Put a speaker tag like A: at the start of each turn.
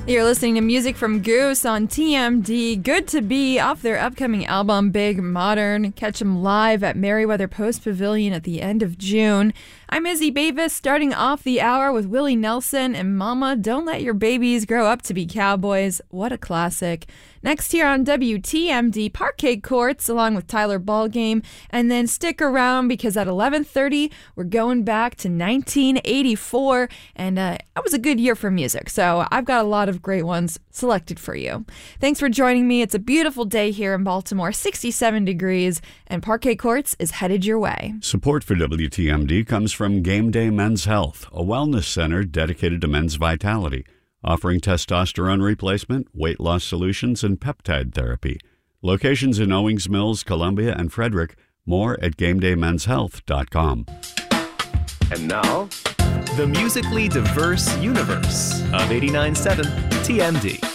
A: You're listening to music from Goose on TMD. Good to Be off their upcoming album, Big Modern. Catch them live at Merriweather Post Pavilion at the end of June. I'm Izzy Bavis, starting off the hour with Willie Nelson and Mama, Don't Let Your Babies Grow Up to Be Cowboys. What a classic. Next here on WTMD, Parquet Courts along with Tyler Ballgame. And then stick around because at 11:30, we're going back to 1984. And that was a good year for music. So I've got a lot of great ones selected for you. Thanks for joining me. It's a beautiful day here in Baltimore, 67 degrees, and Parquet Courts is headed your way.
B: Support for WTMD comes from Game Day Men's Health, a wellness center dedicated to men's vitality, offering testosterone replacement, weight loss solutions, and peptide therapy. Locations in Owings Mills, Columbia, and Frederick. More at GameDayMen'sHealth.com.
C: And now, the musically diverse universe of 89.7 TMD.